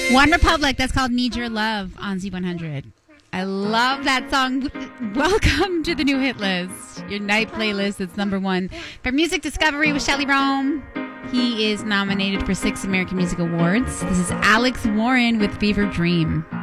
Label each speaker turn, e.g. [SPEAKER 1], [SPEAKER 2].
[SPEAKER 1] One Republic, that's called Need Your Love on Z100. I love that song. Welcome to the new hit list, your night playlist. It's number one for Music Discovery with Shelley Rome. He is nominated for 6 American Music Awards. This is Alex Warren with Fever Dream.